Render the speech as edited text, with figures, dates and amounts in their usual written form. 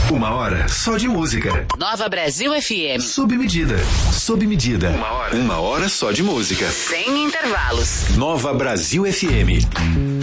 1 hora só de música. Nova Brasil FM. Sob medida. Sob medida. 1 hora só de música. Sem intervalos. Nova Brasil FM.